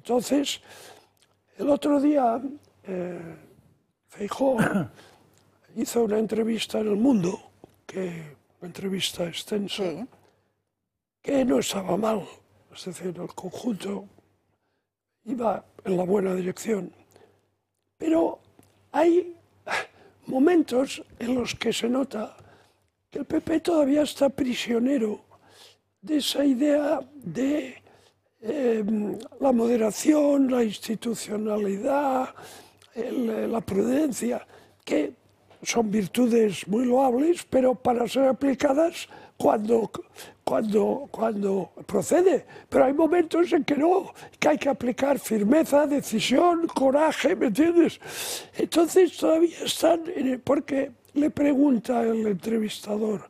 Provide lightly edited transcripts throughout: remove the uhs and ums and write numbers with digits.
entonces, el otro día Feijóo hizo una entrevista en El Mundo, una entrevista extensa, Sí. que no estaba mal, es decir, el conjunto iba en la buena dirección. Pero hay momentos en los que se nota que el PP todavía está prisionero de esa idea de la moderación, la institucionalidad, la prudencia, que son virtudes muy loables, pero para ser aplicadas cuando procede. Pero hay momentos en que no, que hay que aplicar firmeza, decisión, coraje, ¿me entiendes? Entonces todavía están, porque le pregunta el entrevistador,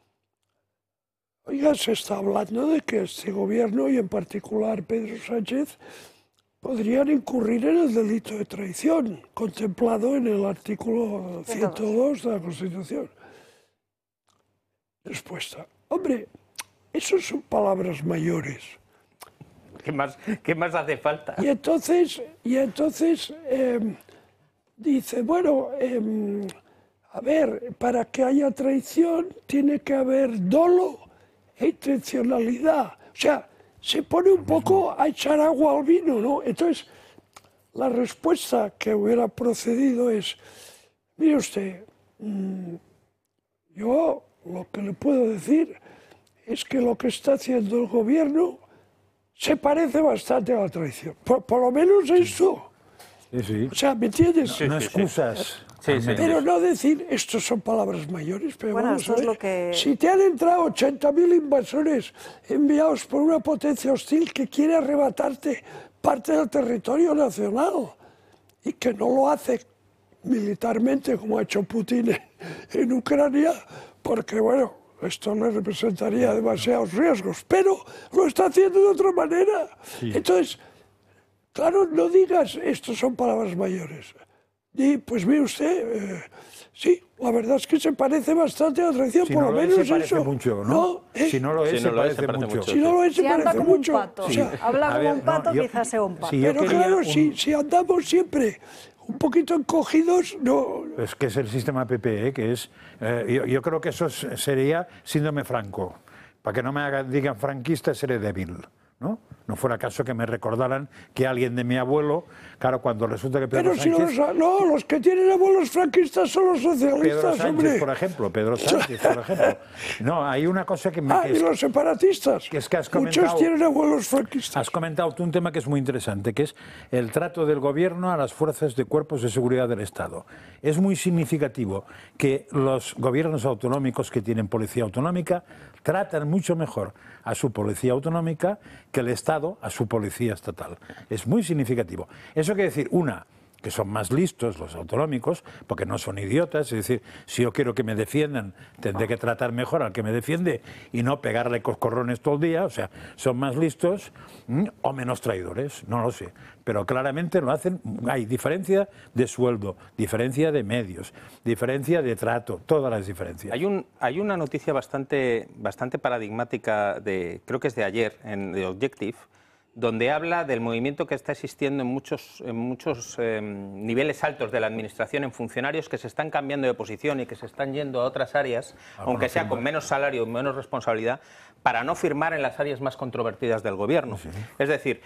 oiga, se está hablando de que este gobierno, y en particular Pedro Sánchez, podrían incurrir en el delito de traición, contemplado en el artículo 102 de la Constitución. Respuesta. Hombre, eso son palabras mayores. ¿Qué más hace falta? Y entonces dice, bueno, a ver, para que haya traición tiene que haber dolo e intencionalidad. O sea, se pone un poco a echar agua al vino, ¿no? Entonces, la respuesta que hubiera procedido es, mire usted, yo lo que le puedo decir es que lo que está haciendo el gobierno se parece bastante a la traición. Por lo menos eso. Sí, sí. O sea, ¿me entiendes? No excusas. Pero no decir, estos son palabras mayores, pero Bueno, vamos esto a ver, es lo que... si te han entrado 80.000 invasores enviados por una potencia hostil que quiere arrebatarte parte del territorio nacional y que no lo hace militarmente como ha hecho Putin en Ucrania, porque bueno, esto le representaría demasiados riesgos, pero lo está haciendo de otra manera. Sí. Entonces, claro, no digas, estos son palabras mayores. Y pues mire usted, sí, la verdad es que se parece bastante a la traición, Si por no lo lo es, menos se parece eso. mucho, ¿no? Si no lo es, se parece mucho. Si no lo es, se Si anda parece como un mucho. pato, O sea, habla a como ver, un pato, no, yo- quizás sea un pato. si yo pero quería claro, un- si andamos siempre un poquito encogidos, no. Es que es el sistema PP, que es... yo creo que eso sería síndrome Franco. Para que no me digan franquista, seré débil, ¿no? No fuera caso que me recordaran que alguien de mi abuelo, claro, cuando resulta que Pedro Pero si Sánchez... los que tienen abuelos franquistas son los Pedro socialistas, Sánchez, hombre. por ejemplo, Pedro Sánchez, por ejemplo. No, hay una cosa que me... Ah, que y es- los separatistas. que es que has Muchos comentado- tienen abuelos franquistas. Has comentado tú un tema que es muy interesante, que es el trato del gobierno a las fuerzas de cuerpos de seguridad del Estado. Es muy significativo que los gobiernos autonómicos que tienen policía autonómica tratan mucho mejor a su policía autonómica que el Estado a su policía estatal. Es muy significativo. Eso quiere decir, que son más listos los autonómicos, porque no son idiotas, es decir, si yo quiero que me defiendan, tendré que tratar mejor al que me defiende y no pegarle coscorrones todo el día, o sea, son más listos o menos traidores, no lo sé, pero claramente lo hacen, hay diferencia de sueldo, diferencia de medios, diferencia de trato, todas las diferencias. Hay una noticia bastante paradigmática, creo que es de ayer, en The Objective, donde habla del movimiento que está existiendo en muchos niveles altos de la administración, en funcionarios que se están cambiando de posición y que se están yendo a otras áreas, aunque sea con menos salario, menos responsabilidad, para no firmar en las áreas más controvertidas del gobierno. Sí. Es decir,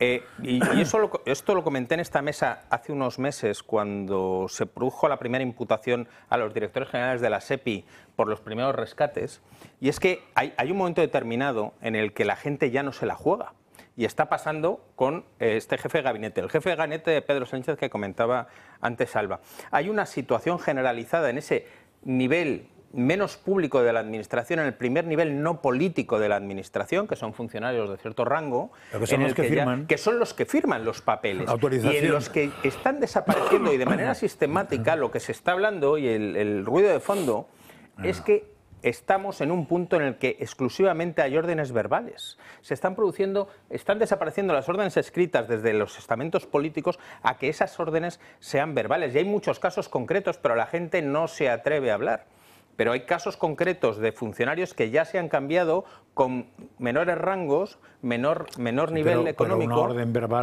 esto lo comenté en esta mesa hace unos meses, cuando se produjo la primera imputación a los directores generales de la SEPI por los primeros rescates, y es que hay un momento determinado en el que la gente ya no se la juega. Y está pasando con este jefe de gabinete, el jefe de gabinete de Pedro Sánchez que comentaba antes Alba. Hay una situación generalizada en ese nivel menos público de la administración, en el primer nivel no político de la administración, que son funcionarios de cierto rango, que son los que firman los papeles. Y en los que están desapareciendo y de manera sistemática, lo que se está hablando y el ruido de fondo es que estamos en un punto en el que exclusivamente hay órdenes verbales. Están desapareciendo las órdenes escritas desde los estamentos políticos a que esas órdenes sean verbales. Y hay muchos casos concretos, pero la gente no se atreve a hablar. Pero hay casos concretos de funcionarios que ya se han cambiado con menores rangos, menor nivel económico. Pero una orden verbal